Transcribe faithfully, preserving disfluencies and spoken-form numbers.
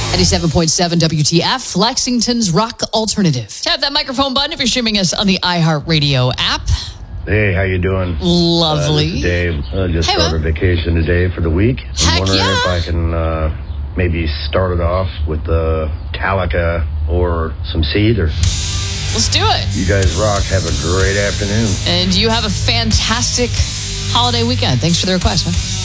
ninety-seven point seven W T F, Lexington's rock alternative. Tap that microphone button if you're streaming us on the iHeartRadio app. Hey, how you doing? Lovely. Uh, this is Dave. I just hey, started man. vacation today for the week. I'm Heck wondering yeah. if I can uh, maybe start it off with uh, Metallica or some Seed. Or Let's do it. You guys rock. Have a great afternoon. And you have a fantastic holiday weekend. Thanks for the request, man.